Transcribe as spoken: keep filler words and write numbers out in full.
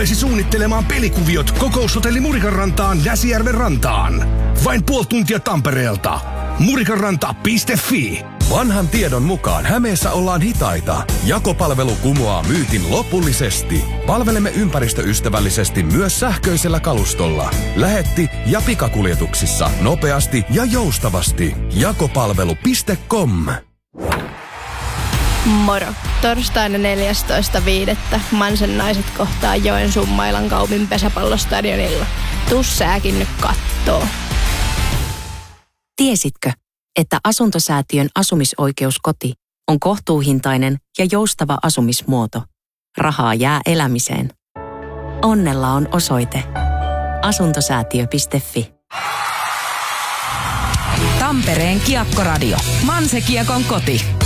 suunnittelemaan pelikuviot Kokoushotelli Murikan rantaan Näsijärven rantaan. Vain puoli tuntia Tampereelta. murikanranta piste fi. Vanhan tiedon mukaan Hämeessä ollaan hitaita. Jakopalvelu kumoaa myytin lopullisesti. Palvelemme ympäristöystävällisesti myös sähköisellä kalustolla. Lähetti- ja pikakuljetuksissa nopeasti ja joustavasti. Jakopalvelu piste com. Moro. Torstaina neljästoista viidettä Mansen naiset kohtaa Joensuun Mailan kaupin pesäpallostadionilla. Tuu sääkin nyt kattoo. Tiesitkö, että Asuntosäätiön asumisoikeuskoti on kohtuuhintainen ja joustava asumismuoto? Rahaa jää elämiseen. Onnella on osoite. asuntosäätiö piste fi. Tampereen Kiekkoradio. Manse Kiekon koti.